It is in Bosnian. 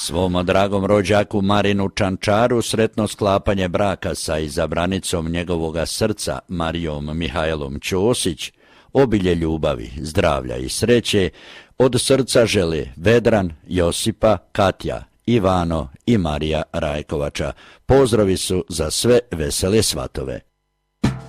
Svom dragom rođaku Marinu Čančaru sretno sklapanje braka sa izabranicom njegovoga srca Marijom Mihajlom Ćosić, obilje ljubavi, zdravlja i sreće, od srca žele Vedran, Josipa, Katja, Ivano i Marija Rajkovača. Pozdravi su za sve vesele svatove.